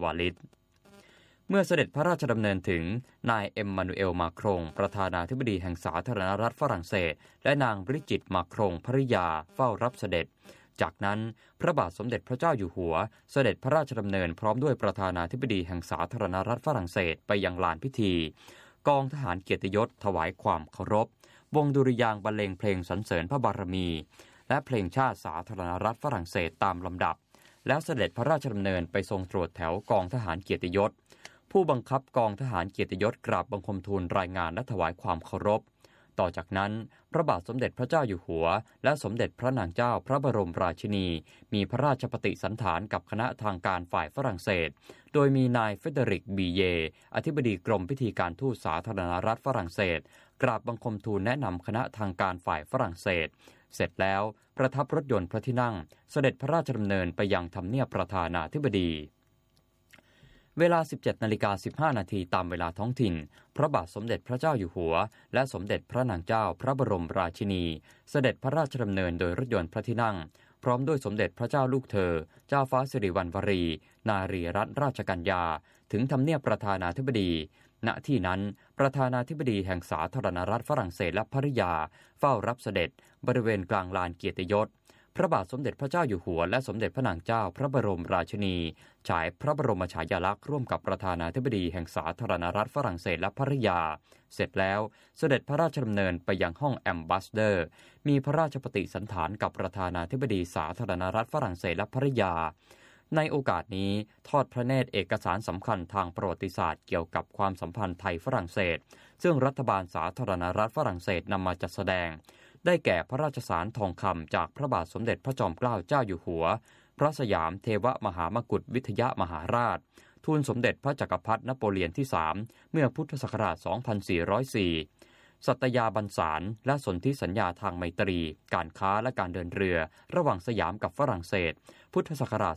วาลิดเมื่อเสด็จพระราชดำเนินถึงนายเอ็มมานูเอลมาครงประธานาธิบดีแห่งสาธารณรัฐฝรั่งเศสและนางบริจิตมาครงภริยาเฝ้ารับเสด็จจากนั้นพระบาทสมเด็จพระเจ้าอยู่หัวเสด็จพระราชดำเนินพร้อมด้วยประธานาธิบดีแห่งสาธารณรัฐฝรั่งเศสไปยังลานพิธีกองทหารเกียรติยศถวายความเคารพวงดุริยางค์บรรเลงเพลงสรรเสริญพระบารมีและเพลงชาติสาธารณรัฐฝรั่งเศสตามลำดับแล้วเสด็จพระราชดำเนินไปทรงตรวจแถวกองทหารเกียรติยศผู้บังคับกองทหารเกียรติยศกราบบังคมทูลรายงานและถวายความเคารพต่อจากนั้นพระบาทสมเด็จพระเจ้าอยู่หัวและสมเด็จพระนางเจ้าพระบรมราชินีมีพระราชปฏิสันถานกับคณะทางการฝ่ายฝรั่งเศสโดยมีนายเฟเดริกบีเยอธิบดีกรมพิธีการทูตสาธารณรัฐฝรั่งเศสกราบบังคมทูลแนะนำคณะทางการฝ่ายฝรั่งเศสเสร็จแล้วประทับรถยนต์พระที่นั่งเสด็จพระราชดำเนินไปยังทำเนียบประธานาธิบดีเวลา 17:15 นาทีตามเวลาท้องถิ่นพระบาทสมเด็จพระเจ้าอยู่หัวและสมเด็จพระนางเจ้าพระบรมราชินีเสด็จพระราชดำเนินโดยรถยนต์พระที่นั่งพร้อมด้วยสมเด็จพระเจ้าลูกเธอเจ้าฟ้าสิริวัณวรีนารีรัตนราชกัญญาถึงทำเนียบประธานาธิบดีณที่นั้นประธานาธิบดีแห่งสาธารณรัฐฝรั่งเศสและภริยาเฝ้ารับเสด็จบริเวณกลางลานเกียรติยศพระบาทสมเด็จพระเจ้าอยู่หัวและสมเด็จพระนางเจ้าพระบรมราชินีฉายพระบรมฉายาลักษณ์ร่วมกับประธานาธิบดีแห่งสาธารณรัฐฝรั่งเศสและภริยาเสร็จแล้วเสด็จพระราชดำเนินไปยังห้องแอมบาสเดอร์มีพระราชปฏิสันถานกับประธานาธิบดีสาธารณรัฐฝรั่งเศสและภริยาในโอกาสนี้ทอดพระเนตรเอกสารสำคัญทางประวัติศาสตร์เกี่ยวกับความสัมพันธ์ไทยฝรั่งเศสซึ่งรัฐบาลสาธารณรัฐฝรั่งเศสนำมาจัดแสดงได้แก่พระราชสารทองคำจากพระบาทสมเด็จพระจอมเกล้าเจ้าอยู่หัวพระสยามเทวมหามกุฏวิทยมหาราชทูลสมเด็จพระจักรพรรดินโปเลียนที่3เมื่อพุทธศักราช 2404 สัตยาบันสารและสนธิสัญญาทางไมตรีการค้าและการเดินเรือระหว่างสยามกับฝรั่งเศสพุทธศักราช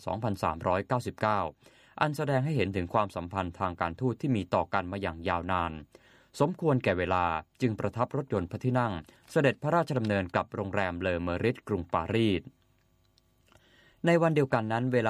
2399 อันแสดงให้เห็นถึงความสัมพันธ์ทางการทูตที่มีต่อกันมาอย่างยาวนานสมควรแก่เวลาจึงประทับรถยนต์พระที่นั่งเสด็จพระราชดำเนินกลับโรงแรมเลอเมอริสกรุงปารีสในวันเดียวกันนั้นเวลา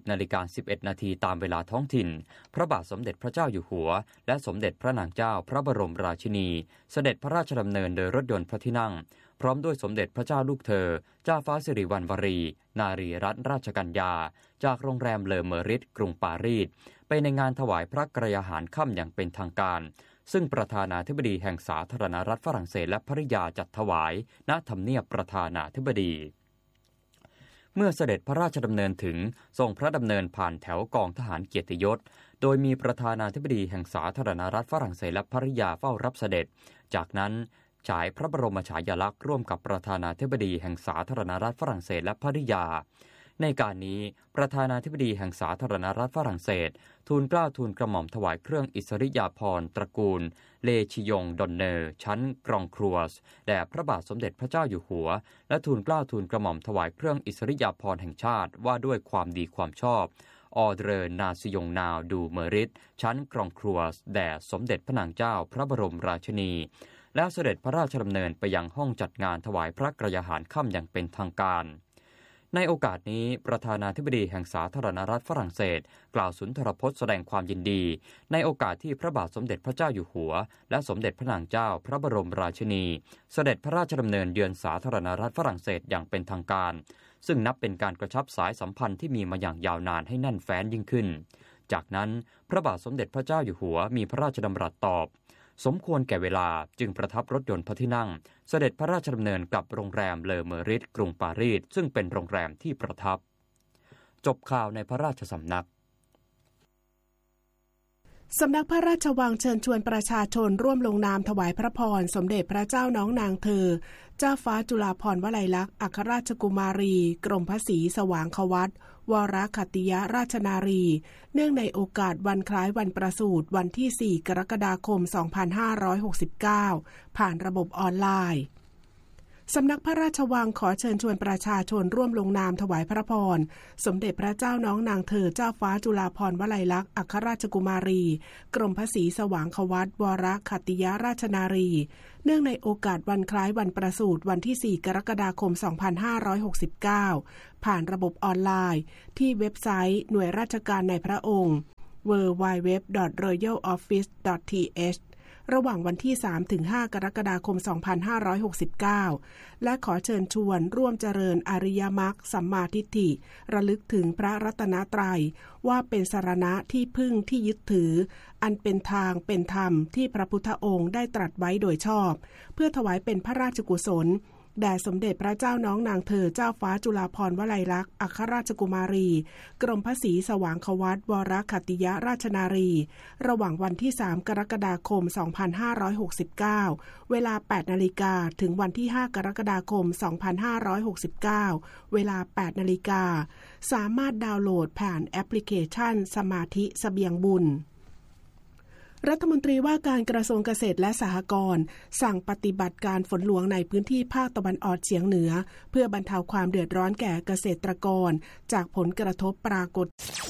20:11 นาทีตามเวลาท้องถิ่นพระบาทสมเด็จพระเจ้าอยู่หัวและสมเด็จพระนางเจ้าพระบรมราชินีเสด็จพระราชดำเนินโดยรถยนต์พระที่นั่งพร้อมด้วยสมเด็จพระเจ้าลูกเธอเจ้าฟ้าสิริวัณวรีนารีรัตนราชกัญญาจากโรงแรมเลอเมอริสกรุงปารีสไปในงานถวายพระกฐินหารค่ำอย่างเป็นทางการซึ่งประธานาธิบดีแห่งสาธารณรัฐฝรั่งเศสและภริยาจัดถวายณทำเนียบประธานาธิบดีเมื่อเสด็จพระราชดำเนินถึงทรงพระดำเนินผ่านแถวกองทหารเกียรติยศโดยมีประธานาธิบดีแห่งสาธารณรัฐฝรั่งเศสและภริยาเฝ้ารับเสด็จจากนั้นฉายพระบรมฉายาลักษณ์ร่วมกับประธานาธิบดีแห่งสาธารณรัฐฝรั่งเศสและภริยาในการนี้ประธานาธิบดีแห่งสาธารณรัฐฝรั่งเศสทูลเกล้าทูลกระหม่อมถวายเครื่องอิสริยาภรณ์ตระกูลเลชิยงดอนเนอร์ชั้นกรองครัวสแด่พระบาทสมเด็จพระเจ้าอยู่หัวและทูลเกล้าทูลกระหม่อมถวายเครื่องอิสริยาภรณ์แห่งชาติว่าด้วยความดีความชอบออเดรนาซิยงนาวดูเมอริสชั้นกรองครัวสแด่สมเด็จพระนางเจ้าพระบรมราชินีแล้วเสด็จพระราชดำเนินไปยังห้องจัดงานถวายพระกฐินหารค่ำอย่างเป็นทางการในโอกาสนี้ประธานาธิบดีแห่งสาธารณรัฐฝรั่งเศสกล่าวสุนทรพจน์แสดงความยินดีในโอกาสที่พระบาทสมเด็จพระเจ้าอยู่หัวและสมเด็จพระนางเจ้าพระบรมราชินีเสด็จพระราชดำเนินเยือนสาธารณรัฐฝรั่งเศสอย่างเป็นทางการซึ่งนับเป็นการกระชับสายสัมพันธ์ที่มีมาอย่างยาวนานให้แน่นแฟ้นยิ่งขึ้นจากนั้นพระบาทสมเด็จพระเจ้าอยู่หัวมีพระราชดำรัสตอบสมควรแก่เวลาจึงประทับรถยนต์พระที่นั่งเสด็จพระราชดำเนินกลับโรงแรมเลอเมอริสกรุงปารีสซึ่งเป็นโรงแรมที่ประทับจบข่าวในพระราชสำนักสำนักพระราชวังเชิญชวนประชาชนร่วมลงนามถวายพระพรสมเด็จพระเจ้าน้องนางเธอเจ้าฟ้าจุฬาภรณ์วลัยลักษณ์อัครราชกุมารีกรมพระศรีสว่างควัตรวรคัตติยราชนารีเนื่องในโอกาสวันคล้ายวันประสูติวันที่ 4 กรกฎาคม 2569 ผ่านระบบออนไลน์สำนักพระราชวังขอเชิญชวนประชาชนร่วมลงนามถวายพระพรสมเด็จพระเจ้าน้องนางเธอเจ้าฟ้าจุฬาภรณ์วลัยลักษณ์อัครราชกุมารีกรมพระศรีสว่างควัตรวรคัตติยราชนารีเนื่องในโอกาสวันคล้ายวันประสูติวันที่ 4 กรกฎาคม 2569 ผ่านระบบออนไลน์ที่เว็บไซต์หน่วยราชการในพระองค์ www.royaloffice.th ระหว่างวันที่ 3-5 กรกฎาคม 2569 และขอเชิญชวนร่วมเจริญอริยมรรคสัมมาทิฏฐิระลึกถึงพระรัตนตรัยว่าเป็นสรณะที่พึ่งที่ยึดถืออันเป็นทางเป็นธรรมที่พระพุทธองค์ได้ตรัสไว้โดยชอบเพื่อถวายเป็นพระราชกุศลแด่สมเด็จพระเจ้าน้องนางเธอเจ้าฟ้าจุฬาภรณ์วลัยลักษณ์อัครราชกุมารีกรมพระศรีสว่างควัตรวรขัตติยราชนารีระหว่างวันที่ 3 กรกฎาคม 2569 เวลา 8 นาฬิกาถึงวันที่ 5 กรกฎาคม 2569 เวลา 8 นาฬิกาสามารถดาวน์โหลดผ่านแอปพลิเคชันสมาธิเสบียงบุญรัฐมนตรีว่าการกระทรวงเกษตรและสหกรณ์สั่งปฏิบัติการฝนหลวงในพื้นที่ภาคตะวันออกเฉียงเหนือเพื่อบรรเทาความเดือดร้อนแก่เกษตรกรจากผลกระทบปรากฏ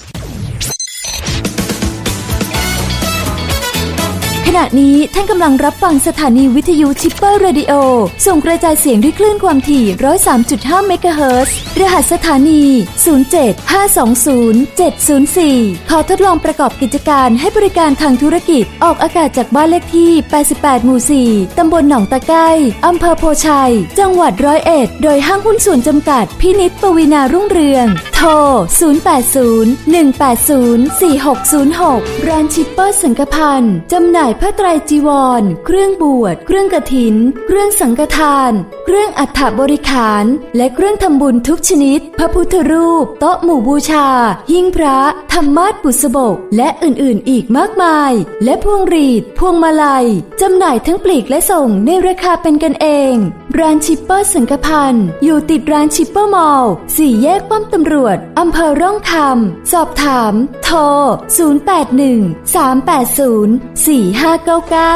ขณะนี้ท่านกำลังรับฟังสถานีวิทยุชิปเปอร์เรดิโอส่งกระจายเสียงด้วยคลื่นความถี่ 103.5 เมกะเฮิรตซ์รหัสสถานี 075207004 ขอทดลองประกอบกิจการให้บริการทางธุรกิจออกอากาศจากบ้านเลขที่ 88 หมู่ 4 ตำบลหนองตะไคร้อำเภอโพชัยจังหวัด101โดยห้างหุ้นส่วนจำกัดพินิจปวีณารุ่งเรืองโทร 080-180-4606 ร้านชิปเปอร์สังฆพันธ์จำหน่ายผ้าไตรจีวรเครื่องบวชเครื่องกฐินเครื่องสังฆทานเครื่องอัฐบริขารและเครื่องทำบุญทุกชนิดพระพุทธรูปโต๊ะหมู่บูชาหิ้งพระธรรมาสน์บุษบกและอื่นๆอีกมากมายและพวงหรีดพวงมาลัยจำหน่ายทั้งปลีกและส่งในราคาเป็นกันเองร้านชิปเปอร์สังฆพันธ์อยู่ติดร้านชิปเปอร์มอลล์4 แยกป้อมตำรวจอำเภอร่องคำสอบถามโทร 081-380-4599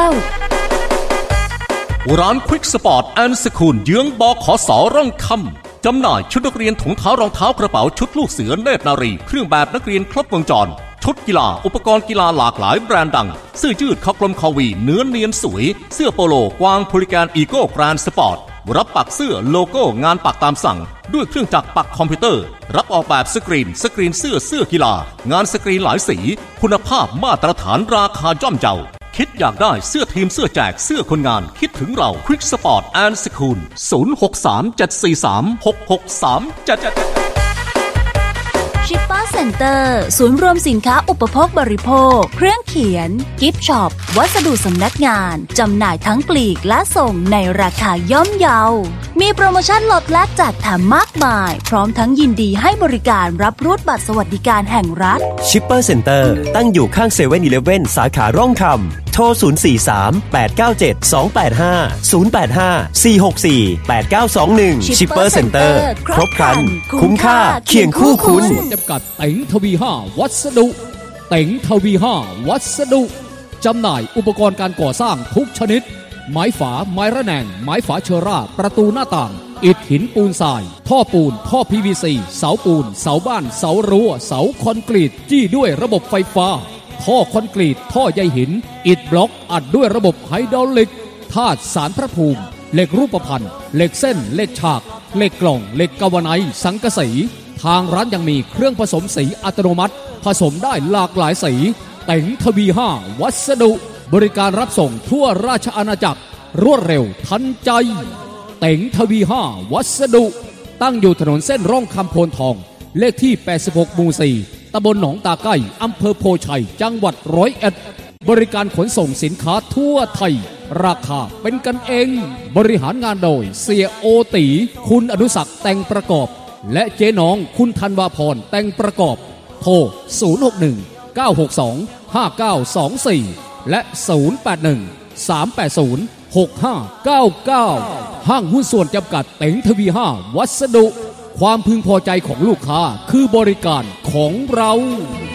ร้านควิกสปอร์ตแอนด์สคูลเยื้องบขส.ร่องคำจำหน่ายชุดนักเรียนถุงเท้ารองเท้ากระเป๋าชุดลูกเสือเนตรนารีเครื่องแบบนักเรียนครบวงจรชุดกีฬาอุปกรณ์กีฬาหลากหลายแบรนด์ดังเสื้อยืดคอกลมคอวีเนื้อเนียนสวยเสื้อโปโลกวางโพลิแกนอีโก้แกรนด์สปอร์ตรับปักเสื้อโลโก้งานปักตามสั่งด้วยเครื่องจักรปักคอมพิวเตอร์รับออกแบบสกรีนเสื้อกีฬางานสกรีนหลายสีคุณภาพมาตรฐานราคาย่อมเยาคิดอยากได้เสื้อทีมเสื้อแจกเสื้อคนงานคิดถึงเราควิกสปอร์ตแอนด์สคูล 063-743-6637 ชิปเปอร์เซ็นเตอร์ศูนย์รวมสินค้าอุปโภคบริโภคเครื่องเขียนกิฟต์ช็อปวัสดุสำนักงานจำหน่ายทั้งปลีกและส่งในราคาย่อมเยามีโปรโมชั่นลดและแจกแถมมากมายพร้อมทั้งยินดีให้บริการรับรูดบัตรสวัสดิการแห่งรัฐชิปเปอร์เซ็นเตอร์ตั้งอยู่ข้างเซเว่นอีเลฟเว่นสาขาร่องคำโทร 043-897-285-085-464-8921 ชิปเปอร์เซ็นเตอร์ครบครันคุ้มค่าเคียงคู่คุณจำกัดเต็งทวี5วัสดุเต็งทวี5วัสดุจำหน่ายอุปกรณ์การก่อสร้างทุกชนิดไม้ฝาไม้ระแนงไม้ฝาเชอร่าประตูหน้าต่างอิฐหินปูนทรายท่อปูนท่อ PVC เสาปูนเสาบ้านเสารั้วเสาคอนกรีตจี้ด้วยระบบไฟฟ้าท่อคอนกรีตท่อใยหินอิฐบล็อกอัดด้วยระบบไฮดรอลิกธาตุสารพระภูมิเหล็กรูปพรรณเหล็กเส้นเหล็กฉากเหล็กกล่องเหล็กกาวไนซ์สังกะสีทางร้านยังมีเครื่องผสมสีอัตโนมัติผสมได้หลากหลายสีเต็งทวี5วัสดุบริการรับส่งทั่วราชอาณาจักรรวดเร็วทันใจเต็งทวี5วัสดุตั้งอยู่ถนนเส้นร่องคำโพนทองเลขที่86หมู่4ตำบลหนองตาไก้อำเภอโพชัยจังหวัด101บริการขนส่งสินค้าทั่วไทยราคาเป็นกันเองบริหารงานโดยเสียโอตีคุณอนุศักดิ์แต่งประกอบและเจ๊น้องคุณธันวาพรแต่งประกอบโทร 061-962-5924 และ 081-380-6599 ห้างหุ้นส่วนจำกัดเต็งทวี5วัสดุความพึงพอใจของลูกค้าคือบริการของเรา